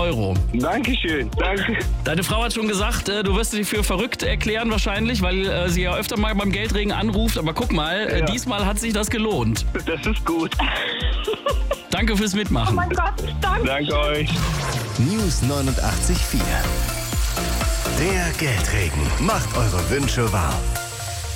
Euro. Dankeschön, danke. Deine Frau hat schon gesagt, du wirst dich für verrückt erklären wahrscheinlich, weil sie ja öfter mal beim Geldregen anruft. Aber guck mal, diesmal hat sich das gelohnt. Das ist gut. Danke fürs Oh Mitmachen. mein Gott, danke. Danke euch. News 89.4. Der Geldregen macht eure Wünsche wahr.